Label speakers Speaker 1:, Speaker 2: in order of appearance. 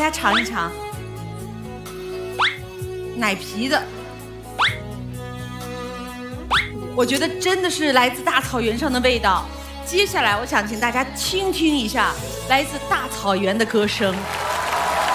Speaker 1: 家尝一尝奶皮的，我觉得真的是来自大草原上的味道。接下来我想请大家倾听一下来自大草原的歌声。